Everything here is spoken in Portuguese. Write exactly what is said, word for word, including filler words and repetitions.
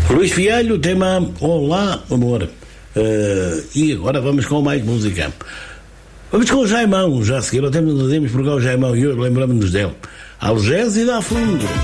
Luís Fialho, tema Olá, Amor. Uh, e agora vamos com mais música. Vamos com o Jaimão, já a seguir ao tempo não temos por cá o Jaimão e hoje lembramos-nos dele. Algés e dá fundo.